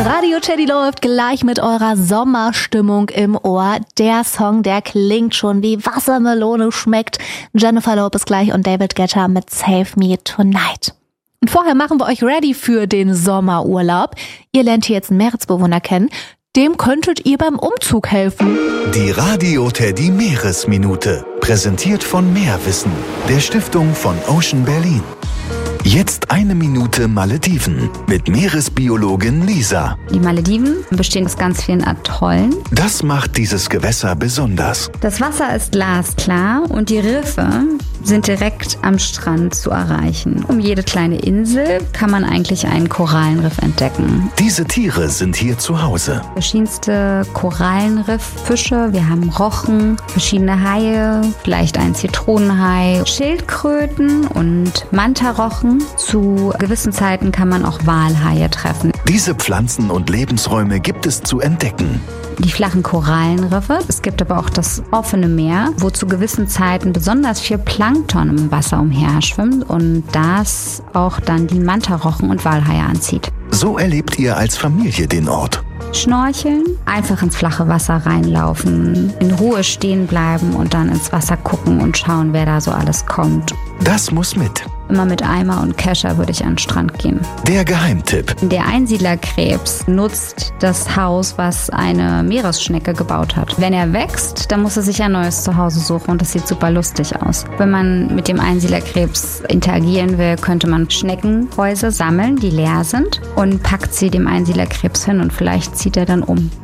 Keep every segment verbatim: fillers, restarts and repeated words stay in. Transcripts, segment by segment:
Radio Teddy läuft gleich mit eurer Sommerstimmung im Ohr. Der Song, der klingt schon wie Wassermelone schmeckt. Jennifer Lopez gleich und David Guetta mit Save Me Tonight. Und vorher machen wir euch ready für den Sommerurlaub. Ihr lernt hier jetzt einen Meeresbewohner kennen. Dem könntet ihr beim Umzug helfen. Die Radio Teddy Meeresminute. Präsentiert von Meerwissen, der Stiftung von Ocean Berlin. Jetzt eine Minute Malediven mit Meeresbiologin Lisa. Die Malediven bestehen aus ganz vielen Atollen. Das macht dieses Gewässer besonders. Das Wasser ist glasklar und die Riffe sind direkt am Strand zu erreichen. Um jede kleine Insel kann man eigentlich einen Korallenriff entdecken. Diese Tiere sind hier zu Hause. Verschiedenste Korallenrifffische, wir haben Rochen, verschiedene Haie, vielleicht ein Zitronenhai, Schildkröten und Mantarochen. Zu gewissen Zeiten kann man auch Walhaie treffen. Diese Pflanzen und Lebensräume gibt es zu entdecken. Die flachen Korallenriffe. Es gibt aber auch das offene Meer, wo zu gewissen Zeiten besonders viel Plankton im Wasser umherschwimmt und das auch dann die Mantarochen und Walhaie anzieht. So erlebt ihr als Familie den Ort. Schnorcheln, einfach ins flache Wasser reinlaufen, in Ruhe stehen bleiben und dann ins Wasser gucken und schauen, wer da so alles kommt. Das muss mit. Immer mit Eimer und Kescher würde ich an den Strand gehen. Der Geheimtipp. Der Einsiedlerkrebs nutzt das Haus, was eine Meeresschnecke gebaut hat. Wenn er wächst, dann muss er sich ein neues Zuhause suchen und das sieht super lustig aus. Wenn man mit dem Einsiedlerkrebs interagieren will, könnte man Schneckenhäuser sammeln, die leer sind und packt sie dem Einsiedlerkrebs hin und vielleicht zieht er dann um.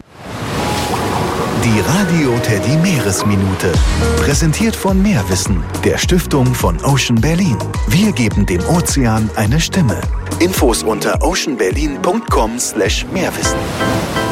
Die Radio Teddy Meeresminute. Präsentiert von Meerwissen, der Stiftung von Ocean Berlin. Wir geben dem Ozean eine Stimme. Infos unter oceanberlin punkt com slash Meerwissen.